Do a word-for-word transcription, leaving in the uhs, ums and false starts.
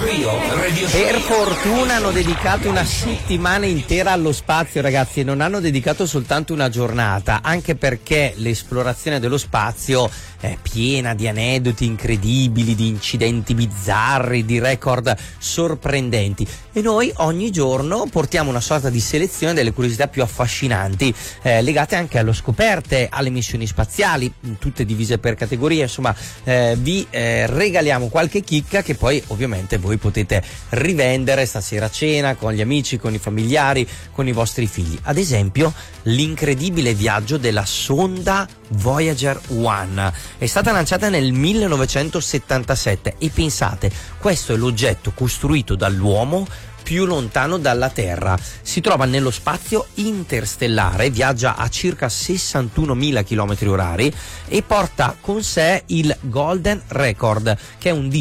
Per fortuna hanno dedicato una settimana intera allo spazio, ragazzi, e non hanno dedicato soltanto una giornata, anche perché l'esplorazione dello spazio è piena di aneddoti incredibili, di incidenti bizzarri, di record sorprendenti, e noi ogni giorno portiamo una sorta di selezione delle curiosità più affascinanti, eh, legate anche alle scoperte, alle missioni spaziali, tutte divise per categorie. Insomma, eh, vi eh, regaliamo qualche chicca che poi ovviamente voi potete rivendere stasera a cena con gli amici, con i familiari, con i vostri figli. Ad esempio, l'incredibile viaggio della sonda Voyager uno è stata lanciata nel millenovecentosettantasette e pensate, questo è l'oggetto costruito dall'uomo più lontano dalla Terra. Si trova nello spazio interstellare, viaggia a circa sessantunomila chilometri orari e porta con sé il Golden Record, che è un